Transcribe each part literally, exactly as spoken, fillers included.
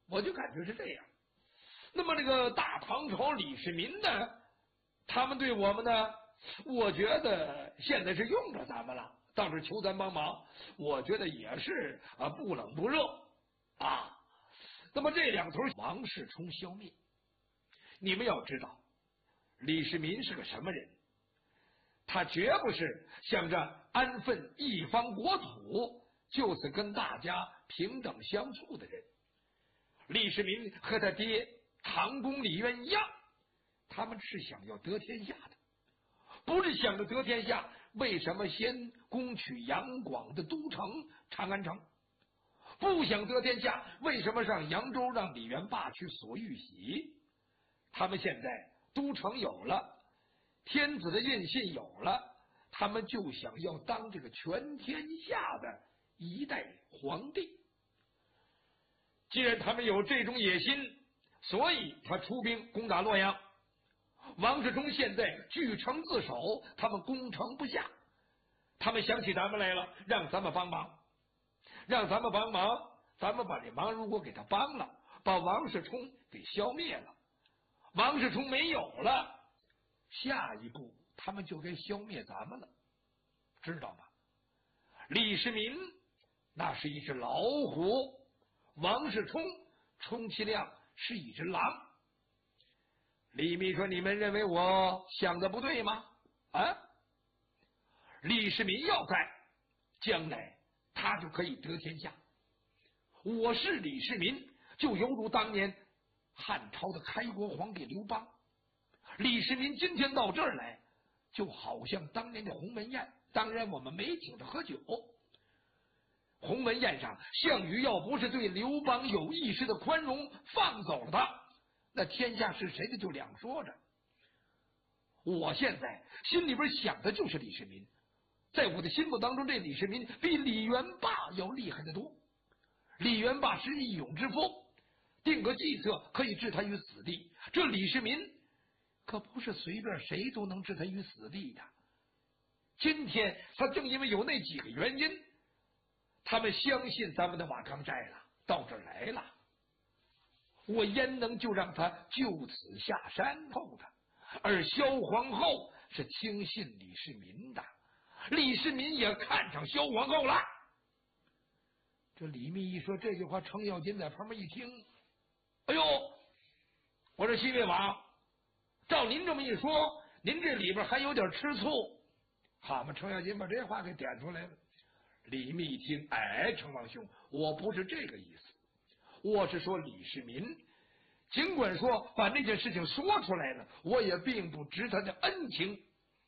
我就感觉是这样。那么这个大唐朝李世民呢，他们对我们呢，我觉得现在是用着咱们了，倒是求咱帮忙，我觉得也是啊，不冷不热啊。那么这两头王世充消灭，你们要知道，李世民是个什么人？他绝不是想着安分一方国土，就此跟大家平等相处的人。李世民和他爹唐公李渊一样，他们是想要得天下的，不是想着得天下。为什么先攻取杨广的都城长安城？不想得天下，为什么上扬州让李元霸去索玉玺？他们现在都城有了，天子的印信有了，他们就想要当这个全天下的一代皇帝。既然他们有这种野心，所以他出兵攻打洛阳。王世充现在据城自守，他们攻城不下，他们想起咱们来了，让咱们帮忙，让咱们帮忙，咱们把这忙如果给他帮了，把王世充给消灭了，王世充没有了，下一步他们就该消灭咱们了，知道吗？李世民那是一只老虎，王世充充其量是一只狼。李密说：“你们认为我想的不对吗？”啊，李世民要在，将来他就可以得天下。我是李世民，就犹如当年汉朝的开国皇帝刘邦。李世民今天到这儿来，就好像当年的鸿门宴，当然我们没请他喝酒。鸿门宴上，项羽要不是对刘邦有意识的宽容，放走了他，那天下是谁的就两说着。我现在心里边想的就是李世民，在我的心目当中，这李世民比李元霸要厉害得多。李元霸是义勇之夫，定个计策可以置他于死地，这李世民可不是随便谁都能置他于死地的。今天他正因为有那几个原因，他们相信咱们的瓦岗寨了，到这儿来了，我焉能就让他就此下山后的？而萧皇后是轻信李世民的，李世民也看上萧皇后了。这李密一说这句话，程咬金在旁边一听，哎呦，我说西魏王，照您这么一说，您这里边还有点吃醋。好嘛，程咬金把这话给点出来了。李密一听，哎，程王兄，我不是这个意思，我是说李世民尽管说把那件事情说出来了，我也并不值他的恩情。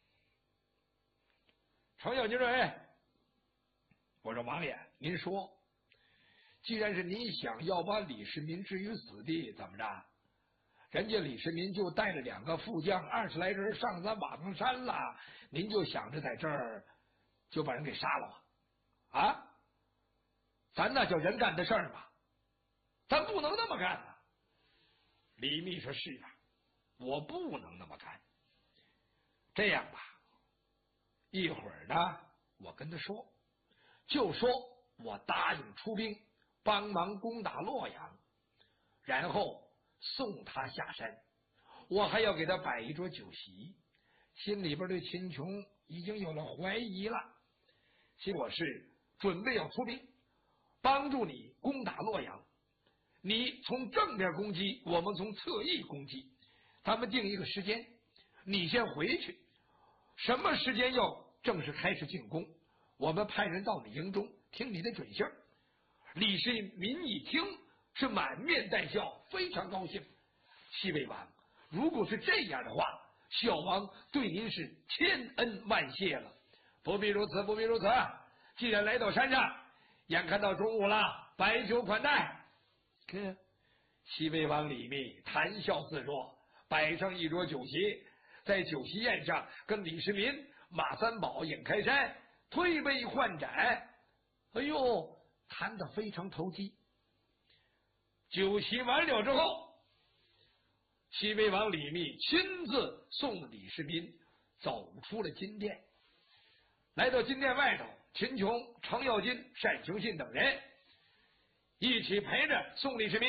程咬金说：“哎，我说王爷，您说，既然是您想要把李世民置于死地，怎么着？人家李世民就带着两个副将二十来人上咱瓦岗山了，您就想着在这儿就把人给杀了吗？啊，咱那叫人干的事儿吗？咱不能那么干啊！”李密说：“是啊，我不能那么干。这样吧，一会儿呢，我跟他说，就说我答应出兵帮忙攻打洛阳，然后送他下山。我还要给他摆一桌酒席，心里边对秦琼已经有了怀疑了。其实我是准备要出兵帮助你攻打洛阳，你从正面攻击，我们从侧翼攻击，咱们定一个时间，你先回去，什么时间要正式开始进攻，我们派人到你营中听你的准信儿。”李世民一听是满面带笑，非常高兴。西魏王，如果是这样的话，小王对您是千恩万谢了。不必如此，不必如此。既然来到山上，眼看到中午了，摆酒款待。可西魏王李密谈笑自若，摆上一桌酒席，在酒席宴上跟李世民、马三宝、尹开山推杯换盏。哎呦，谈得非常投机。酒席完了之后，西魏王李密亲自送李世民走出了金殿，来到金殿外头，秦琼、程咬金、单雄信等人一起陪着送李世民